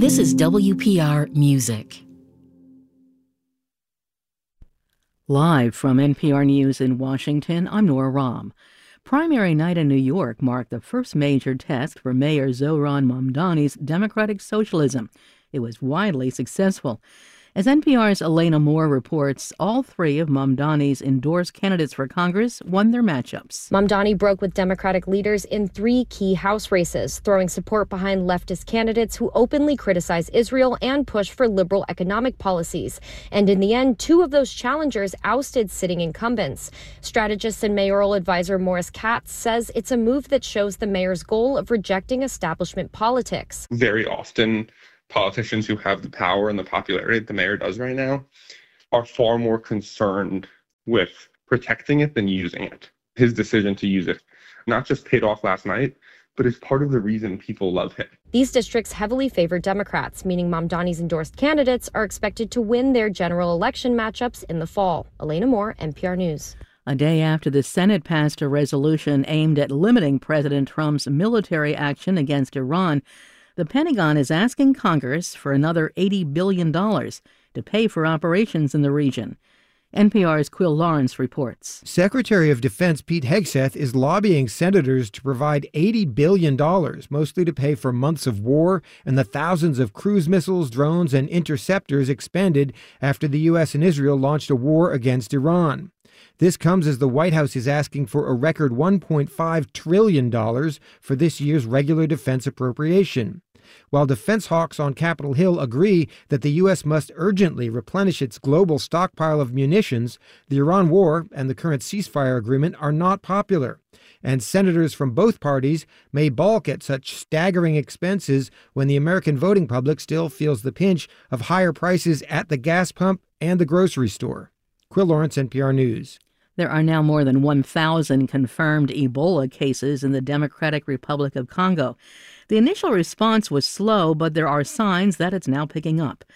This is WPR Music. Live from NPR News in Washington, I'm Nora Rahm. Primary night in New York marked the first major test for Mayor Zohran Mamdani's democratic socialism. It was widely successful. As NPR's Elena Moore reports, all three of Mamdani's endorsed candidates for Congress won their matchups. Mamdani broke with Democratic leaders in three key House races, throwing support behind leftist candidates who openly criticize Israel and push for liberal economic policies. And in the end, two of those challengers ousted sitting incumbents. Strategist and mayoral advisor Morris Katz says it's a move that shows the mayor's goal of rejecting establishment politics. Very often, politicians who have the power and the popularity that the mayor does right now are far more concerned with protecting it than using it. His decision to use it not just paid off last night, but is part of the reason people love him. These districts heavily favor Democrats, meaning Mamdani's endorsed candidates are expected to win their general election matchups in the fall. Elena Moore, NPR News. A day after the Senate passed a resolution aimed at limiting President Trump's military action against Iran, the Pentagon is asking Congress for another $80 billion to pay for operations in the region. NPR's Quill Lawrence reports. Secretary of Defense Pete Hegseth is lobbying senators to provide $80 billion, mostly to pay for months of war and the thousands of cruise missiles, drones, and interceptors expended after the U.S. and Israel launched a war against Iran. This comes as the White House is asking for a record $1.5 trillion for this year's regular defense appropriation. While defense hawks on Capitol Hill agree that the U.S. must urgently replenish its global stockpile of munitions, the Iran war and the current ceasefire agreement are not popular. And senators from both parties may balk at such staggering expenses when the American voting public still feels the pinch of higher prices at the gas pump and the grocery store. Quill Lawrence, NPR News. There are now more than 1,000 confirmed Ebola cases in the Democratic Republic of Congo. The initial response was slow, but there are signs that it's now picking up.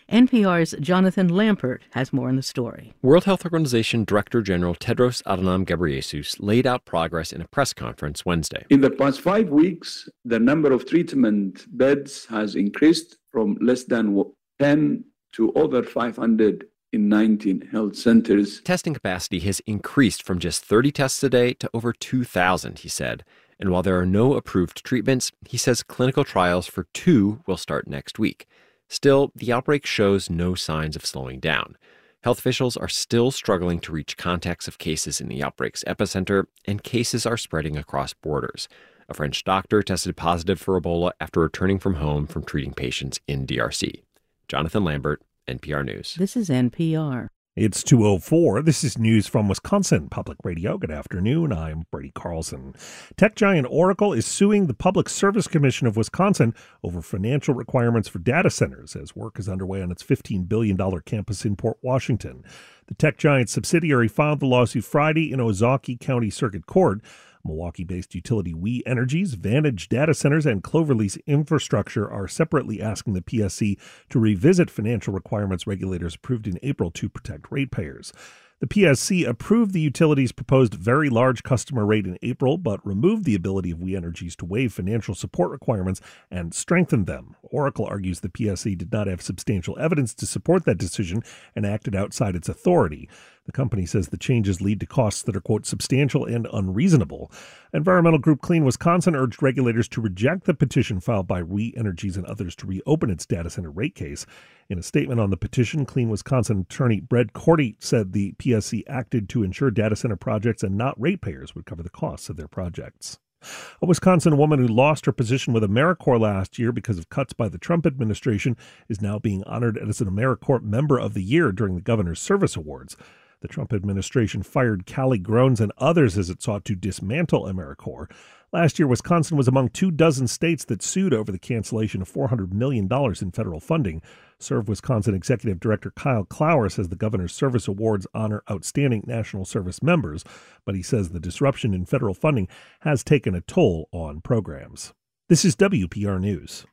NPR's Jonathan Lampert has more on the story. World Health Organization Director General Tedros Adhanom Ghebreyesus laid out progress in a press conference Wednesday. In the past 5 weeks, the number of treatment beds has increased from less than 10 to over 500 in 19 health centers. Testing capacity has increased from just 30 tests a day to over 2,000, he said. And while there are no approved treatments, he says clinical trials for 2 will start next week. Still, the outbreak shows no signs of slowing down. Health officials are still struggling to reach contacts of cases in the outbreak's epicenter, and cases are spreading across borders. A French doctor tested positive for Ebola after returning from home from treating patients in DRC. Jonathan Lambert, NPR News. This is NPR. It's 2:04. This is news from Wisconsin Public Radio. Good afternoon. I'm Brady Carlson. Tech giant Oracle is suing the Public Service Commission of Wisconsin over financial requirements for data centers as work is underway on its $15 billion campus in Port Washington. The tech giant's subsidiary filed the lawsuit Friday in Ozaukee County Circuit Court. Milwaukee-based utility We Energies, Vantage Data Centers, and Cloverleaf Infrastructure are separately asking the PSC to revisit financial requirements regulators approved in April to protect ratepayers. The PSC approved the utility's proposed very large customer rate in April, but removed the ability of We Energies to waive financial support requirements and strengthen them. Oracle argues the PSC did not have substantial evidence to support that decision and acted outside its authority. The company says the changes lead to costs that are, quote, substantial and unreasonable. Environmental group Clean Wisconsin urged regulators to reject the petition filed by We Energies and others to reopen its data center rate case. In a statement on the petition, Clean Wisconsin attorney Brett Cordy said the PSC acted to ensure data center projects and not ratepayers would cover the costs of their projects. A Wisconsin woman who lost her position with AmeriCorps last year because of cuts by the Trump administration is now being honored as an AmeriCorps Member of the Year during the Governor's Service Awards. The Trump administration fired Callie Grones and others as it sought to dismantle AmeriCorps. Last year, Wisconsin was among 24 states that sued over the cancellation of $400 million in federal funding. Serve Wisconsin Executive Director Kyle Clower says the Governor's Service Awards honor outstanding national service members, but he says the disruption in federal funding has taken a toll on programs. This is WPR News.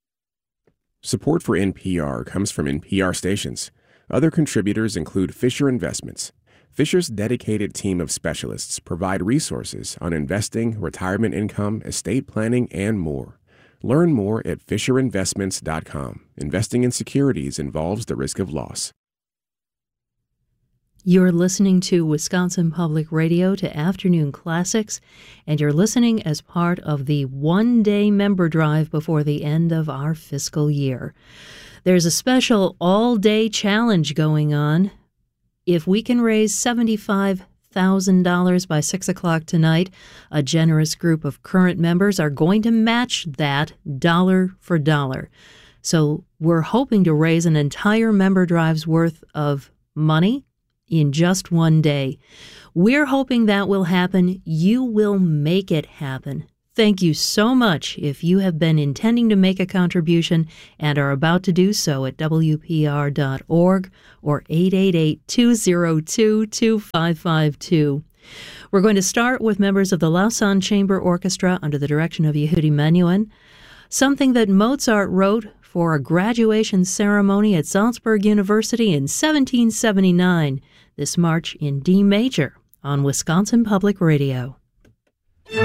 Support for NPR comes from NPR stations. Other contributors include Fisher Investments. Fisher's dedicated team of specialists provide resources on investing, retirement income, estate planning, and more. Learn more at FisherInvestments.com. Investing in securities involves the risk of loss. You're listening to Wisconsin Public Radio to Afternoon Classics, and you're listening as part of the one-day member drive before the end of our fiscal year. There's a special all-day challenge going on. If we can raise $75,000 by 6 o'clock tonight, a generous group of current members are going to match that dollar for dollar. So we're hoping to raise an entire member drive's worth of money in just one day. We're hoping that will happen. You will make it happen. Thank you so much if you have been intending to make a contribution and are about to do so at WPR.org or 888-202-2552. We're going to start with members of the Lausanne Chamber Orchestra under the direction of Yehudi Menuhin. Something that Mozart wrote for a graduation ceremony at Salzburg University in 1779. This march in D major on Wisconsin Public Radio.